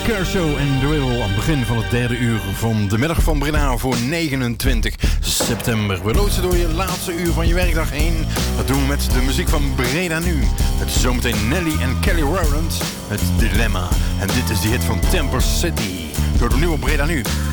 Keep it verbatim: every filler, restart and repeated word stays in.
Kershaw en Drill aan het begin van het derde uur van de middag van Breda voor negenentwintig september. We loodsen door je laatste uur van je werkdag heen. Dat doen we met de muziek van Breda Nu. Met zometeen Nelly en Kelly Rowland met Dilemma. En dit is die hit van Temper City. Door de nieuwe Breda Nu.